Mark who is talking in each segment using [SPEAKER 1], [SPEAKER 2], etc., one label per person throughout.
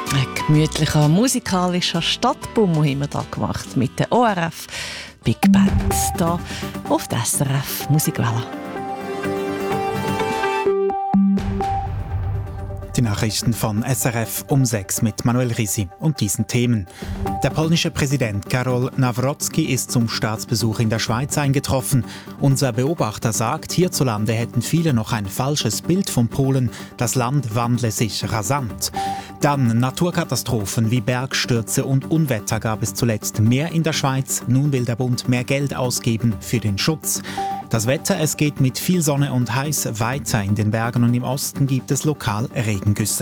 [SPEAKER 1] Ein gemütlicher musikalischer Stadtbummel haben wir hier gemacht mit der ORF Big Band hier auf der SRF Musikwelle.
[SPEAKER 2] Die Nachrichten von SRF um 6 mit Manuel Risi und diesen Themen. Der polnische Präsident Karol Nawrocki ist zum Staatsbesuch in der Schweiz eingetroffen. Unser Beobachter sagt, hierzulande hätten viele noch ein falsches Bild von Polen. Das Land wandle sich rasant. Dann Naturkatastrophen wie Bergstürze und Unwetter gab es zuletzt mehr in der Schweiz. Nun will der Bund mehr Geld ausgeben für den Schutz. Das Wetter, es geht mit viel Sonne und heiß weiter. In den Bergen und im Osten gibt es lokal Regengüsse.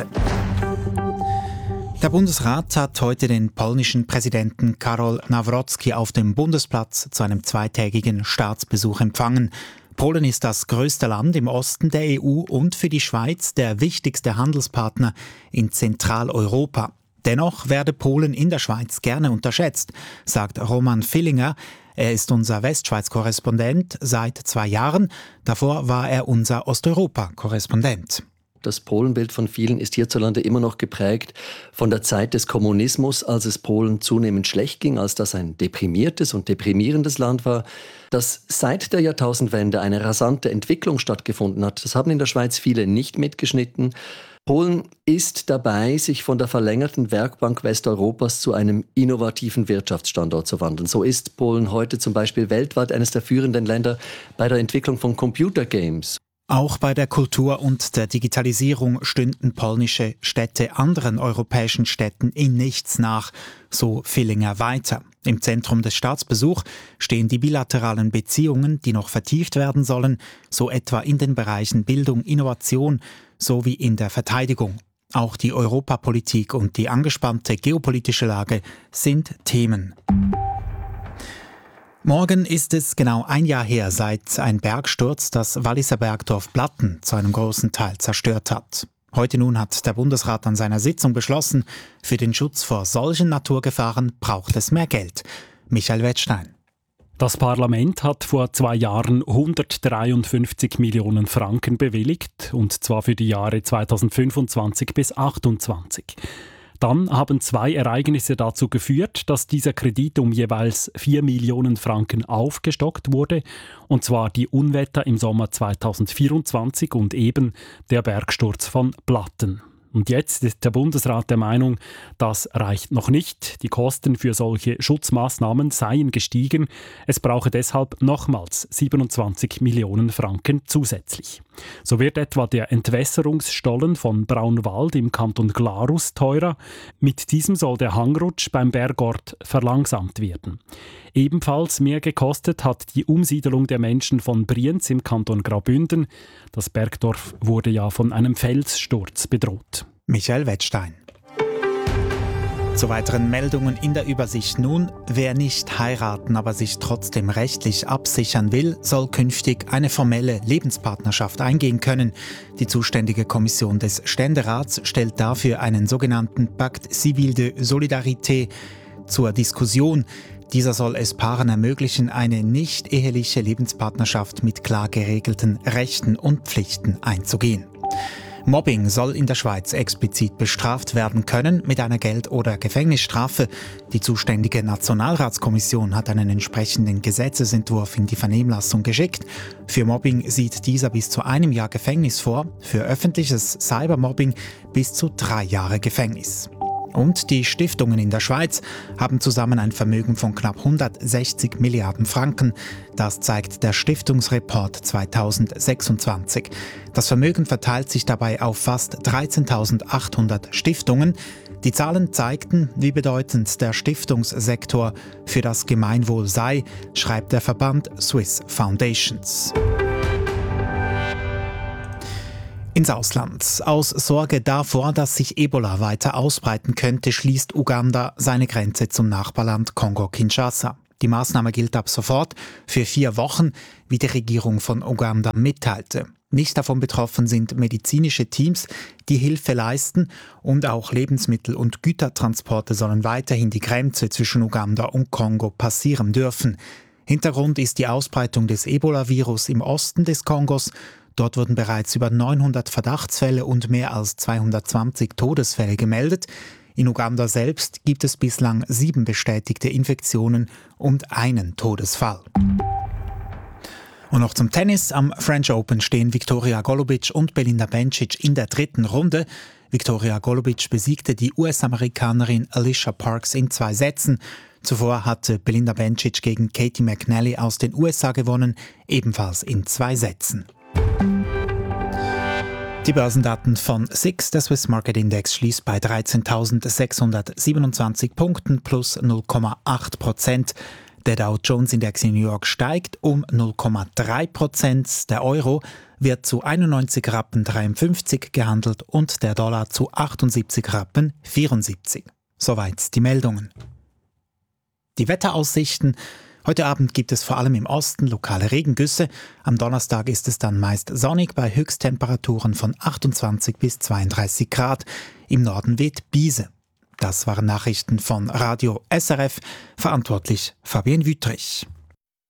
[SPEAKER 2] Der Bundesrat hat heute den polnischen Präsidenten Karol Nawrocki auf dem Bundesplatz zu einem zweitägigen Staatsbesuch empfangen. Polen ist das größte Land im Osten der EU und für die Schweiz der wichtigste Handelspartner in Zentraleuropa. Dennoch werde Polen in der Schweiz gerne unterschätzt, sagt Roman Villinger. Er ist unser Westschweiz-Korrespondent seit 2 Jahren. Davor war er unser Osteuropa-Korrespondent.
[SPEAKER 3] Das Polenbild von vielen ist hierzulande immer noch geprägt von der Zeit des Kommunismus, als es Polen zunehmend schlecht ging, als das ein deprimiertes und deprimierendes Land war. Dass seit der Jahrtausendwende eine rasante Entwicklung stattgefunden hat, das haben in der Schweiz viele nicht mitgeschnitten. Polen ist dabei, sich von der verlängerten Werkbank Westeuropas zu einem innovativen Wirtschaftsstandort zu wandeln. So ist Polen heute zum Beispiel weltweit eines der führenden Länder bei der Entwicklung von Computergames.
[SPEAKER 2] Auch bei der Kultur und der Digitalisierung stünden polnische Städte anderen europäischen Städten in nichts nach, so Villinger weiter. Im Zentrum des Staatsbesuchs stehen die bilateralen Beziehungen, die noch vertieft werden sollen, so etwa in den Bereichen Bildung, Innovation sowie in der Verteidigung. Auch die Europapolitik und die angespannte geopolitische Lage sind Themen. Morgen ist es genau 1 Jahr her, seit ein Bergsturz das Walliser Bergdorf Blatten zu einem großen Teil zerstört hat. Heute nun hat der Bundesrat an seiner Sitzung beschlossen, für den Schutz vor solchen Naturgefahren braucht es mehr Geld. Michael Wettstein.
[SPEAKER 4] Das Parlament hat vor 2 Jahren 153 Millionen Franken bewilligt, und zwar für die Jahre 2025 bis 2028. Dann haben 2 Ereignisse dazu geführt, dass dieser Kredit um jeweils 4 Millionen Franken aufgestockt wurde, und zwar die Unwetter im Sommer 2024 und eben der Bergsturz von Blatten. Und jetzt ist der Bundesrat der Meinung, das reicht noch nicht. Die Kosten für solche Schutzmaßnahmen seien gestiegen. Es brauche deshalb nochmals 27 Millionen Franken zusätzlich. So wird etwa der Entwässerungsstollen von Braunwald im Kanton Glarus teurer. Mit diesem soll der Hangrutsch beim Bergort verlangsamt werden. Ebenfalls mehr gekostet hat die Umsiedelung der Menschen von Brienz im Kanton Graubünden. Das Bergdorf wurde ja von einem Felssturz bedroht.
[SPEAKER 2] Michael Wettstein. Zu weiteren Meldungen in der Übersicht nun. Wer nicht heiraten, aber sich trotzdem rechtlich absichern will, soll künftig eine formelle Lebenspartnerschaft eingehen können. Die zuständige Kommission des Ständerats stellt dafür einen sogenannten Pacte Civil de Solidarité zur Diskussion. Dieser soll es Paaren ermöglichen, eine nicht-eheliche Lebenspartnerschaft mit klar geregelten Rechten und Pflichten einzugehen. Mobbing soll in der Schweiz explizit bestraft werden können mit einer Geld- oder Gefängnisstrafe. Die zuständige Nationalratskommission hat einen entsprechenden Gesetzesentwurf in die Vernehmlassung geschickt. Für Mobbing sieht dieser bis zu 1 Jahr Gefängnis vor, für öffentliches Cybermobbing bis zu 3 Jahre Gefängnis. Und die Stiftungen in der Schweiz haben zusammen ein Vermögen von knapp 160 Milliarden Franken. Das zeigt der Stiftungsreport 2026. Das Vermögen verteilt sich dabei auf fast 13.800 Stiftungen. Die Zahlen zeigten, wie bedeutend der Stiftungssektor für das Gemeinwohl sei, schreibt der Verband Swiss Foundations. Ins Ausland. Aus Sorge davor, dass sich Ebola weiter ausbreiten könnte, schließt Uganda seine Grenze zum Nachbarland Kongo-Kinshasa. Die Maßnahme gilt ab sofort für 4 Wochen, wie die Regierung von Uganda mitteilte. Nicht davon betroffen sind medizinische Teams, die Hilfe leisten, und auch Lebensmittel- und Gütertransporte sollen weiterhin die Grenze zwischen Uganda und Kongo passieren dürfen. Hintergrund ist die Ausbreitung des Ebola-Virus im Osten des Kongos. Dort wurden bereits über 900 Verdachtsfälle und mehr als 220 Todesfälle gemeldet. In Uganda selbst gibt es bislang 7 bestätigte Infektionen und einen Todesfall. Und noch zum Tennis. Am French Open stehen Viktoria Golubic und Belinda Bencic in der 3. Runde. Viktoria Golubic besiegte die US-Amerikanerin Alicia Parks in 2 Sätzen. Zuvor hatte Belinda Bencic gegen Katie McNally aus den USA gewonnen, ebenfalls in 2 Sätzen. Die Börsendaten von SIX, der Swiss Market Index, schließt bei 13.627 Punkten plus 0,8%. Der Dow Jones Index in New York steigt um 0,3%. Der Euro wird zu 91,53 Rappen gehandelt und der Dollar zu 78,74 Rappen. Soweit die Meldungen. Die Wetteraussichten. Heute Abend gibt es vor allem im Osten lokale Regengüsse. Am Donnerstag ist es dann meist sonnig bei Höchsttemperaturen von 28 bis 32 Grad. Im Norden weht Biese. Das waren Nachrichten von Radio SRF, verantwortlich Fabienne Wüttrich.